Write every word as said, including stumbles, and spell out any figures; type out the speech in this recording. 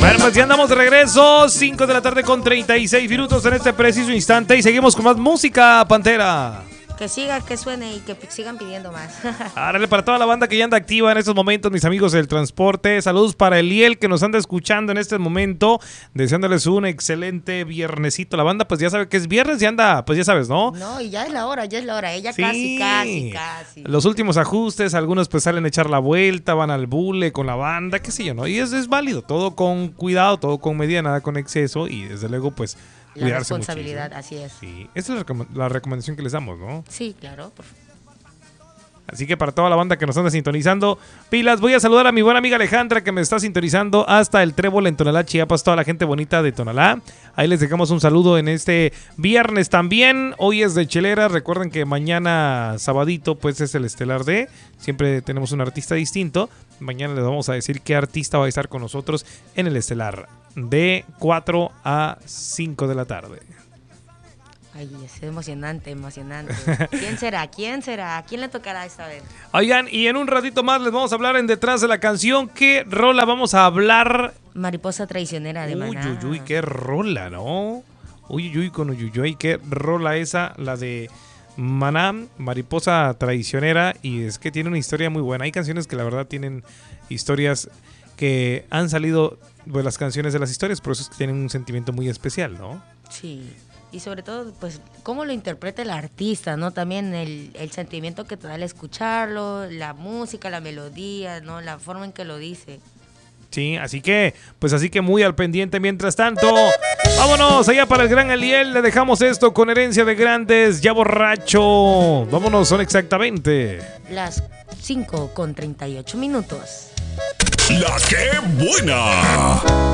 Bueno, pues ya andamos de regreso, cinco de la tarde con treinta y seis minutos en este preciso instante y seguimos con más música, Pantera. Que siga, que suene y que sigan pidiendo más. Árale, para toda la banda que ya anda activa en estos momentos, mis amigos del transporte. Saludos para Eliel que nos anda escuchando en este momento. Deseándoles un excelente viernesito. La banda, pues ya sabe que es viernes y anda, pues ya sabes, ¿no? No, y ya es la hora, ya es la hora. Ella Sí. casi, casi, casi. Los últimos ajustes, algunos pues salen a echar la vuelta, van al bule con la banda, qué sé yo, ¿no? Y es, es válido, todo con cuidado, todo con medida, nada con exceso y desde luego pues La cuidarse responsabilidad, muchísimo. así es. Sí, esa es la, recom- la recomendación que les damos, ¿no? Sí, claro. Por... Así que para toda la banda que nos anda sintonizando, pilas, voy a saludar a mi buena amiga Alejandra que me está sintonizando hasta el Trébol en Tonalá, Chiapas, toda la gente bonita de Tonalá. Ahí les dejamos un saludo en este viernes también. Hoy es de chelera, recuerden que mañana sabadito pues es el estelar de, siempre tenemos un artista distinto. Mañana les vamos a decir qué artista va a estar con nosotros en el estelar de cuatro a cinco de la tarde. Ay, es emocionante, emocionante. ¿Quién será? ¿Quién será? ¿Quién le tocará esta vez? Oigan, y en un ratito más les vamos a hablar en Detrás de la Canción. ¿Qué rola vamos a hablar? Mariposa traicionera de Uy, Maná. uy, uy, qué rola, ¿no? Uy, uy, uy, con uy, uy, uy, qué rola esa, la de Maná, Mariposa traicionera. Y es que tiene una historia muy buena. Hay canciones que la verdad tienen historias que han salido de las canciones de las historias, por eso es que tienen un sentimiento muy especial, ¿no? Sí. Y sobre todo, pues, cómo lo interpreta el artista, ¿no? También el, el sentimiento que te da al escucharlo, la música, la melodía, ¿no? La forma en que lo dice. Sí, así que, pues así que muy al pendiente. Mientras tanto, vámonos allá para el gran Eliel. Le dejamos esto con Herencia de Grandes, ya borracho. Vámonos, son exactamente Las cinco con treinta y ocho minutos. La que buena.